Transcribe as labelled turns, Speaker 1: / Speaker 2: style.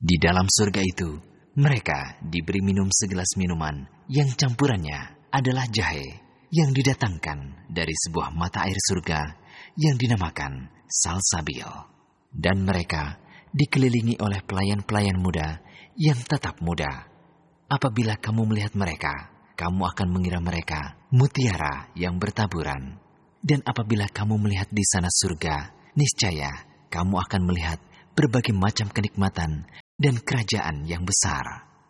Speaker 1: Di dalam surga itu, mereka diberi minum segelas minuman yang campurannya adalah jahe yang didatangkan dari sebuah mata air surga yang dinamakan salsabil. Dan mereka dikelilingi oleh pelayan-pelayan muda yang tetap muda. Apabila kamu melihat mereka, kamu akan mengira mereka mutiara yang bertaburan. Dan apabila kamu melihat di sana surga, niscaya kamu akan melihat berbagai macam kenikmatan dan kerajaan yang besar.